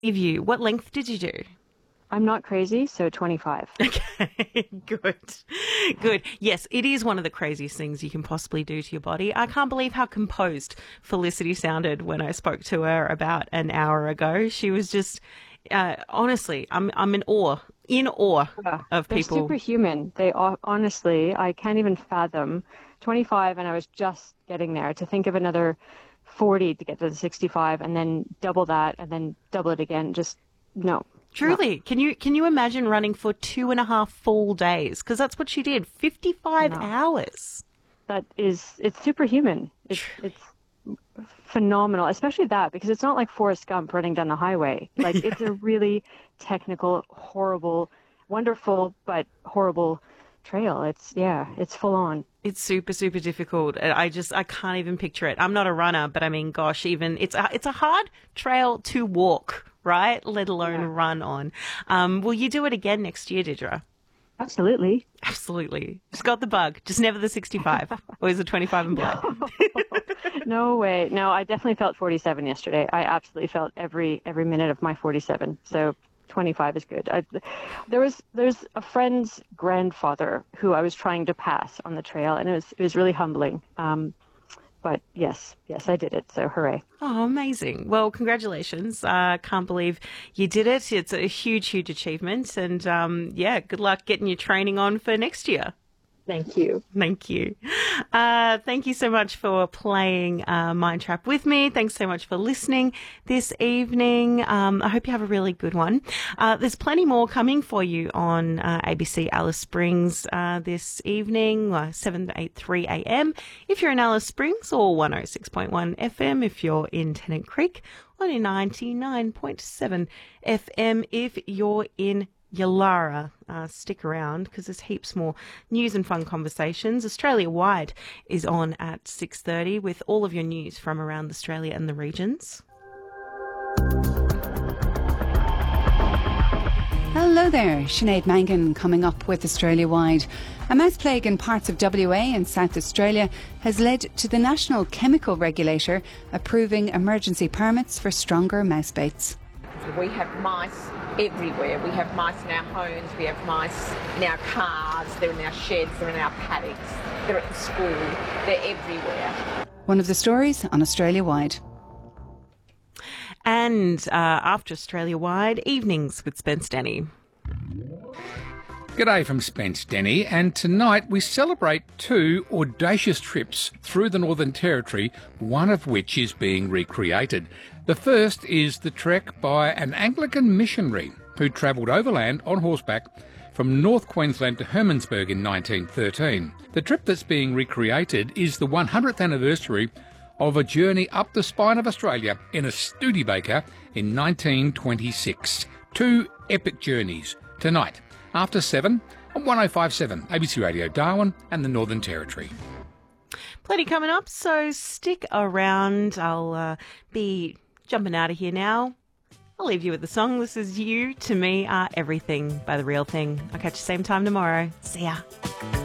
You. What length did you do? I'm not crazy, so 25. Okay, good. Good. Yes, it is one of the craziest things you can possibly do to your body. I can't believe how composed Felicity sounded when I spoke to her about an hour ago. She was just, honestly, I'm in awe Yeah, of they're people. superhuman. Honestly, I can't even fathom 25, and I was just getting there. To think of another 40 to get to the 65, and then double that, and then double it again. Just no, no. Truly, can you imagine running for 2.5 full days? Because that's what she did, 55 No. hours. It's superhuman. It's phenomenal, especially that, because it's not like Forrest Gump running down the highway. Like, it's a really technical, horrible, wonderful, but horrible trail. It's full on. It's super, super difficult. I can't even picture it. I'm not a runner, but I mean, gosh, even it's a hard trail to walk, right? Let alone Yeah. run on. Will you do it again next year, Deirdre? Absolutely. Absolutely. Just got the bug. Just never the 65. Or is it 25 and below? No way. No, I definitely felt 47 yesterday. I absolutely felt every minute of my 47. So 25 is good. There's a friend's grandfather who I was trying to pass on the trail, and it was really humbling. But yes, I did it. So hooray. Oh, amazing. Well, congratulations. I can't believe you did it. It's a huge, huge achievement. And yeah, good luck getting your training on for next year. Thank you. Thank you. Thank you so much for playing Mind Trap with me. Thanks so much for listening this evening. I hope you have a really good one. There's plenty more coming for you on ABC Alice Springs this evening, 7:83 a.m. if you're in Alice Springs, or 106.1 FM if you're in Tennant Creek, or 99.7 FM if you're in Yalara. Stick around because there's heaps more news and fun conversations. Australia Wide is on at 6:30 with all of your news from around Australia and the regions. Hello there, Sinead Mangan coming up with Australia Wide. A mouse plague in parts of WA and South Australia has led to the National Chemical Regulator approving emergency permits for stronger mouse baits. We have mice everywhere. We have mice in our homes, we have mice in our cars, they're in our sheds, they're in our paddocks, they're at the school, they're everywhere. One of the stories on Australia Wide. And after Australia Wide, evenings with Spence Denny. G'day from Spence Denny, and tonight we celebrate 2 audacious trips through the Northern Territory, one of which is being recreated. The first is the trek by an Anglican missionary who travelled overland on horseback from North Queensland to Hermannsburg in 1913. The trip that's being recreated is the 100th anniversary of a journey up the spine of Australia in a Studebaker in 1926. 2 epic journeys tonight after 7 on 105.7 ABC Radio Darwin and the Northern Territory. Plenty coming up, so stick around. I'll be jumping out of here now. I'll leave you with the song. This is You To Me Are Everything by The Real Thing. I'll catch you same time tomorrow. See ya.